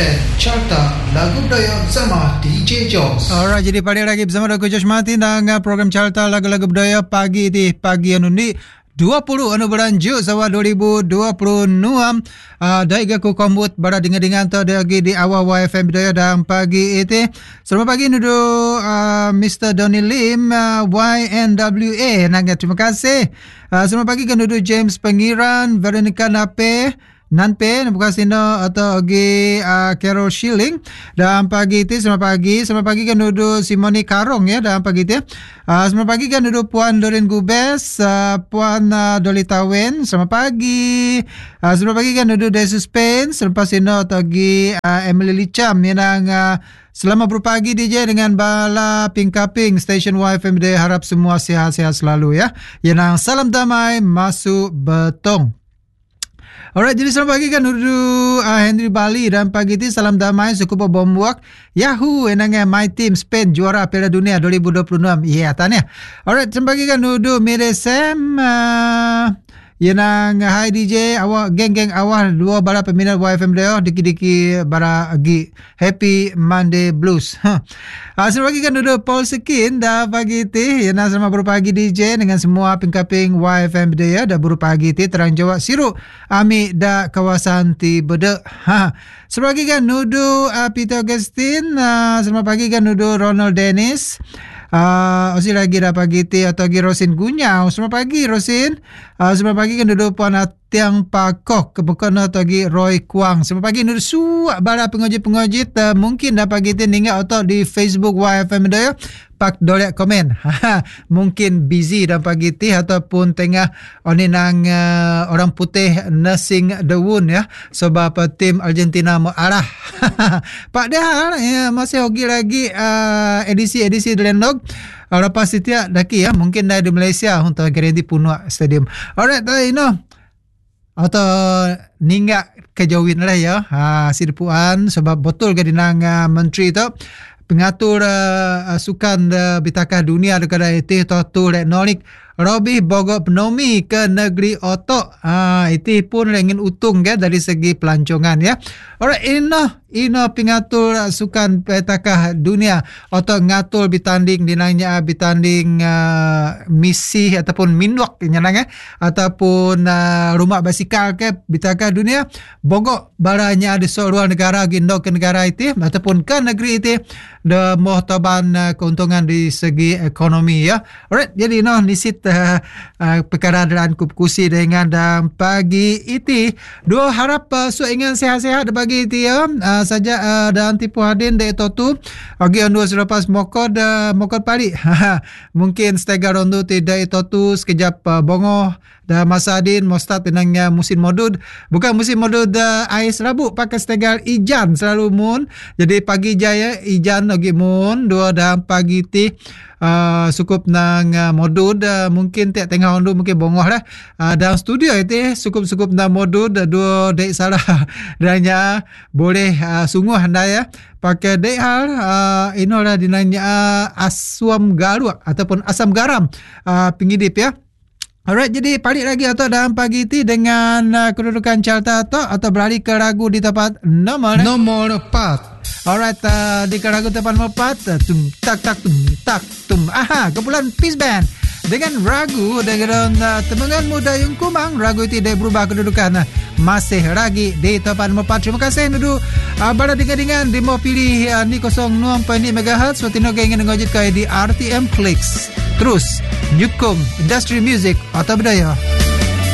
Carta Lagu Budaya bersama DJ Josh. Alright, jadi pada lagi bersama aku Josh Martin dan program Carta Lagu-Lagu Budaya pagi anundi 20 bulan Jun awal 2026. Daiga ku kombut bara dengan tu lagi di awal YFM Budaya dan pagi itu. Selamat pagi nudu Mr. Donny Lim YNWA. Nangga terima kasih. Selamat pagi kan nudu James Pengiran, Veronica Nape, Nanpe, bukan sino atau lagi Carol Schilling dalam pagi itu. Selamat pagi kan duduk Simoni Karong ya dalam pagi itu. Selamat pagi kan duduk Puan Dorin Gubes, Puan Dolita Wen. Selamat pagi. Selamat pagi kan duduk Desus Pain. Selepas sino atau lagi Emily Licham yang selama berpagi DJ dengan Bala Pingkaping Station YFM Day. Harap semua sihat-sihat selalu ya. Yang salam damai masuk betong. Alright, jadi selamat pagi kan dulu Henry Bali dan pagi ini salam damai sukup bombuak Yahoo enangnya My Team Spain juara Piala Dunia 2026. Ya, tanya. Alright, selamat pagi kan dulu Mire Sam Yenang hai DJ awak geng-geng awal dua bara peminat YFM Deo diki-diki bara agi Happy Monday Blues. Selamat pagi kan duduk Paul Sekin dah pagi ti yenang selamat berpagi DJ dengan semua pingkaping YFM Deo dah berpagi ti terang Jawa Siru Ami dah kawasan ti Bedek. Selamat pagi kan duduk Peter Augustine, selamat pagi kan duduk Ronald Dennis. Osi lagi dah pagi ti atau lagi Rosin Gunyau. Selamat pagi Rosin. Selamat pagi kan duduk Puan Tiang Pakok kebukan atau lagi Roy Kuang. Selamat pagi duduk suak bara pengojit mungkin dah pagi ti ningat atau di Facebook YFM Daya pak dolek komen. Mungkin busy dah pagi ti ataupun tengah oninang orang putih nursing the wound ya sebab tim Argentina mau arah. Padahal ya, masih lagi edisi Delendog. Lepas itu ya daki ya mungkin dari Malaysia untuk garanti Punua Stadium. Alright, atau ninggak kejauhin lah ya. Sidipuan sebab betul ke dinang menteri tu pengatur sukan bitakah dunia dekat itu tu Nolik Robi Bogor Penomi ke negeri Otok. Itu pun ingin utung ya dari segi pelancongan ya. Alright, ino pengatur sukan petakah dunia Otok ngatur bitanding dinanya bitanding misi ataupun minwak nyanang ataupun rumah basikal ke bitakah dunia Bogor baranya ada luar negara gindo ke negara itu ataupun ke negeri itu de mohtaban keuntungan di segi ekonomi ya. Alright, jadi nisit perkara dalam kusi dengan dan pagi itu dua harap ingin sehat-sehat bagi itu ya. Saja dan tipu hadin de tu agi ondu selepas mokod pari. Mungkin stega rondu tidak itu tu sekejap bongoh dah masadin mostad tenangnya musim modud bukan musim modud ais rabu pakai stegal ijan selalu mun jadi pagi jaya ijan lagi mun dua dah pagi ti cukup nang modud mungkin tiap tengah ondu mungkin bongoh lah dalam studio itu cukup nang modud dua dek salah dannya boleh sungguh anda ya pakai dek hal inolah dinanya asam garu ataupun asam garam pengidip ya. Alright, jadi balik lagi atau dalam pagi ini dengan kedudukan carta atau beralih ke lagu di tempat nomor 4. Alright, di lagu tempat nomor 4 tum tak tum. Kumpulan Peace Band dengan ragu dengan temangan muda yang kumang. Ragu itu tidak berubah kedudukan masih lagi di tempat nomor 4. Terima kasih nudu pada dengan demo pilih ni 06.6 MHz seperti nak ingin ngojit ke di RTM Clicks. Terus nyukum industri music atau budaya.